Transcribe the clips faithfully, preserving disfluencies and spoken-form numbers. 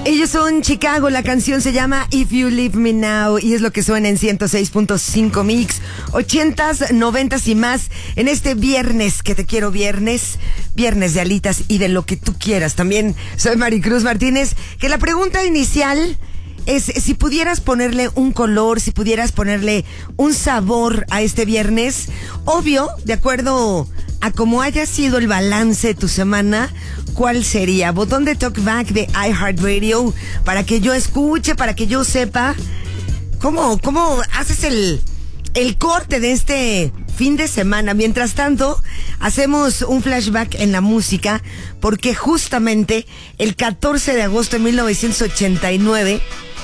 Ellos son Chicago, la canción se llama If You Leave Me Now y es lo que suena en ciento seis punto cinco Mix, ochentas, noventas y más en este viernes, que te quiero viernes, viernes de alitas y de lo que tú quieras. También soy Maricruz Martínez, que la pregunta inicial es si pudieras ponerle un color, si pudieras ponerle un sabor a este viernes. Obvio, de acuerdo a cómo haya sido el balance de tu semana, ¿cuál sería? Botón de talkback de iHeartRadio para que yo escuche, para que yo sepa cómo, cómo haces el, el corte de este fin de semana. Mientras tanto, hacemos un flashback en la música, porque justamente el catorce de agosto de mil novecientos ochenta y nueve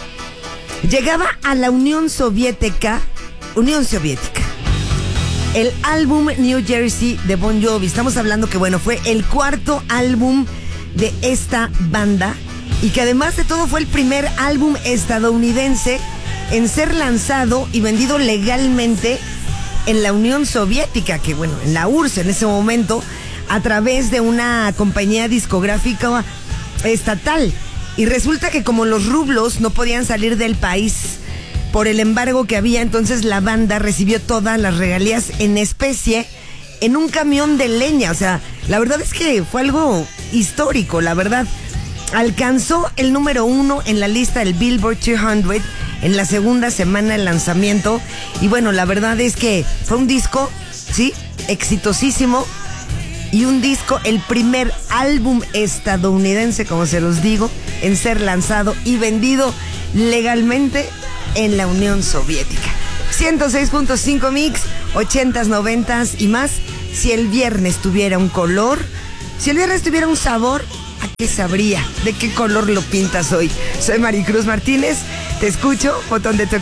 llegaba a la Unión Soviética, Unión Soviética, el álbum New Jersey de Bon Jovi. Estamos hablando que, bueno, fue el cuarto álbum de esta banda y que además de todo fue el primer álbum estadounidense en ser lanzado y vendido legalmente en la Unión Soviética, que bueno, en la U R S S en ese momento, a través de una compañía discográfica estatal. Y resulta que como los rublos no podían salir del país por el embargo que había, entonces la banda recibió todas las regalías en especie en un camión de leña. O sea, la verdad es que fue algo histórico, la verdad. Alcanzó el número uno en la lista del Billboard quinientos en la segunda semana de lanzamiento. Y bueno, la verdad es que fue un disco, sí, exitosísimo. Y un disco, el primer álbum estadounidense, como se los digo, en ser lanzado y vendido legalmente en la Unión Soviética. ciento seis punto cinco Mix, ochentas, noventas y más. Si el viernes tuviera un color, si el viernes tuviera un sabor, ¿a qué sabría? ¿De qué color lo pintas hoy? Soy Maricruz Martínez, te escucho, botón de toque.